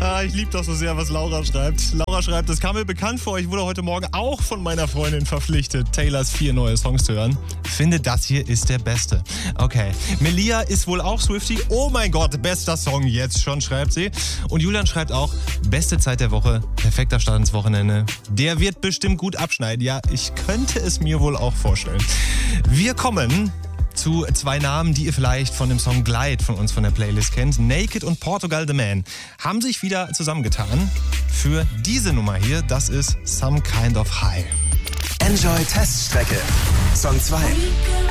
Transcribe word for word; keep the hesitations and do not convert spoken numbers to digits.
Ah, ich liebe das so sehr, was Laura schreibt. Laura schreibt, das kam mir bekannt vor. Ich wurde heute Morgen auch von meiner Freundin verpflichtet, Taylors vier neue Songs zu hören. Finde, das hier ist der beste. Okay. Melia ist wohl auch Swiftie. Oh mein Gott, bester Song jetzt schon, schreibt sie. Und Julian schreibt auch, beste Zeit der Woche, perfekter Start ins Wochenende. Der wird bestimmt gut abschneiden. Ja, ich könnte es mir wohl auch vorstellen. Wir kommen zu zwei Namen, die ihr vielleicht von dem Song Glide von uns von der Playlist kennt. Naked und Portugal The Man haben sich wieder zusammengetan für diese Nummer hier. Das ist Some Kind of High. Enjoy Teststrecke. Song zwei.